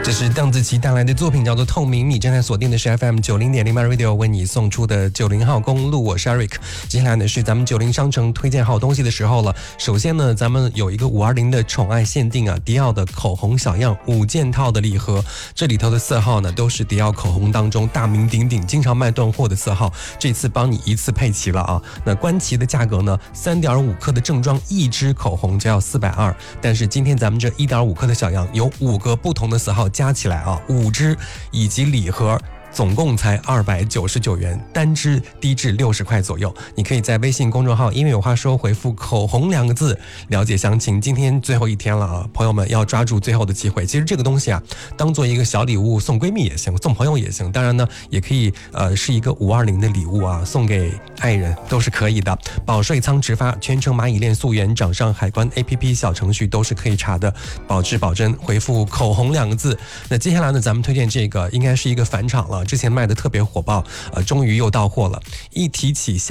这是邓紫棋带来的作品，叫做《透明》。你正在锁定的是 FM 90.0 MyRadio 为你送出的90号公路，我是 Eric。接下来呢是咱们90商城推荐好东西的时候了。首先呢，咱们有一个520的宠爱限定啊，迪奥的口红小样5件套的礼盒，这里头的色号呢都是迪奥口红当中大名鼎鼎、经常卖断货的色号，这次帮你一次配齐了啊。那官旗的价格呢，3.5克的正装一支口红就要420，但是今天咱们这1.5克的小样有5个不同的色号加起来啊，5支以及礼盒。总共才299元，单支低至60块左右。你可以在微信公众号“因为有话说”回复“口红”2个字了解详情。今天最后一天了啊，朋友们要抓住最后的机会。其实这个东西啊，当做一个小礼物送闺蜜也行，送朋友也行。当然呢，也可以是一个520的礼物啊，送给爱人都是可以的。保税仓直发，全程蚂蚁链溯源，掌上海关 APP 小程序都是可以查的，保质保真。回复“口红”2个字。那接下来呢，咱们推荐这个应该是一个返场了。之前卖的特别火爆，终于又到货了。一提起